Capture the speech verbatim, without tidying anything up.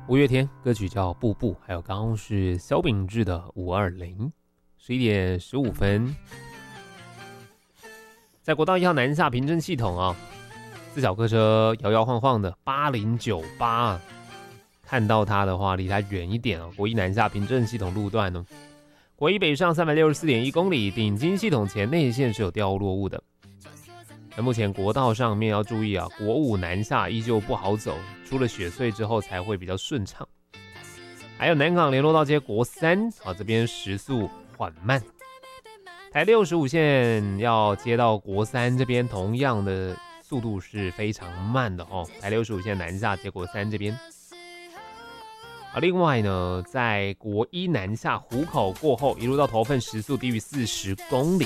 五月天歌曲叫《步步》，还有刚刚是萧秉治的五二零，十一点十五分，在国道一号南下平镇系统啊，自小客车摇摇晃晃的八零九八，看到它的话，离它远一点哦。国一南下平镇系统路段呢，国一北上三百六十四点一公里，顶金系统前内线是有掉落物的。那目前国道上面要注意啊，国五南下依旧不好走，出了雪隧之后才会比较顺畅。还有南港联络道街国三啊，这边时速缓慢。台六十五线要接到国三这边，同样的速度是非常慢的哦。台六十五线南下接国三这边。啊，另外呢，在国一南下湖口过后，一路到头份时速低于四十公里。